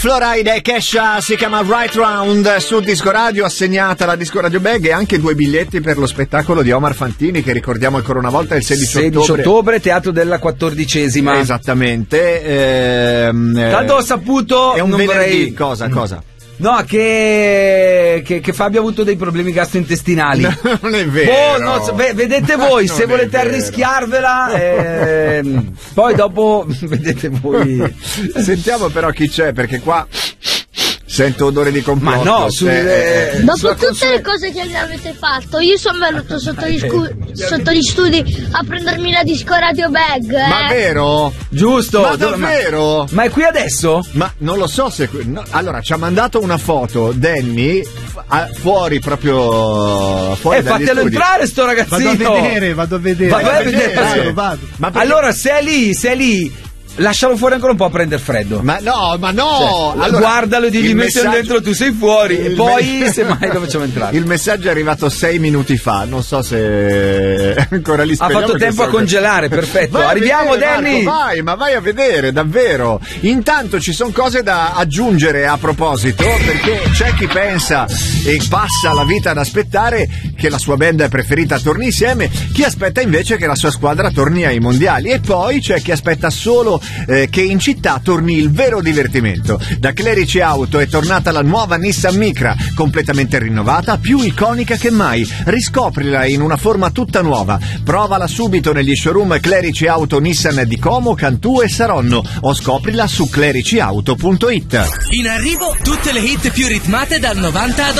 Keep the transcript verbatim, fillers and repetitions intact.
Florida e Kesha, si chiama Right Round su Disco Radio, assegnata la Disco Radio Bag e anche due biglietti per lo spettacolo di Omar Fantini che ricordiamo ancora una volta il sedici ottobre. sedici ottobre, Teatro della quattordicesima. Esattamente. Ehm, Tanto ho saputo... È un non venerdì, vorrei... cosa, cosa? No, che, che, che Fabio ha avuto dei problemi gastrointestinali. No, non è vero. Oh, no, so- ve- vedete voi, se volete arrischiarvela, ehm, poi dopo vedete voi. Sentiamo però chi c'è, perché qua sento odore di complotto. Ma no, sulle- eh, eh, Dopo sulla tutte console- le cose che avete fatto, io sono venuto sotto gli, scu- sotto gli studi a prendermi la Disco Radio Bag. Eh. Ma vero? Giusto. Ma dove- davvero? Ma, ma è qui adesso? Ma non lo so se... no, allora, ci ha mandato una foto, Danny, f- a- fuori proprio... fuori Eh, dagli fatelo studi. entrare sto ragazzino. Vado a vedere, vado a vedere. Vai, vai a vedere, vedere. dai. Vado. Ma perché- Allora, se è lì, se è lì, lascialo fuori ancora un po' a prendere freddo. Ma no, ma no! Cioè, allora, guardalo e digli il mettilo messaggio- dentro, tu sei fuori e il poi me- semmai lo facciamo entrare. Il messaggio è arrivato sei minuti fa, non so se è ancora lì. Ha speriamo fatto che tempo a salga. congelare, perfetto. Vai a Arriviamo, vedere, Danny. Marco, vai, ma vai a vedere, davvero. Intanto ci sono cose da aggiungere a proposito, perché c'è chi pensa e passa la vita ad aspettare che la sua band preferita torni insieme, chi aspetta invece che la sua squadra torni ai mondiali, e poi c'è chi aspetta solo eh, che in città torni il vero divertimento. Da Clerici Auto è tornata la nuova Nissan Micra, completamente rinnovata, più iconica che mai. Riscoprila in una forma tutta nuova. Provala subito negli showroom Clerici Auto Nissan di Como, Cantù e Saronno, o scoprila su clericiauto punto it. In arrivo tutte le hit più ritmate dal novanta ad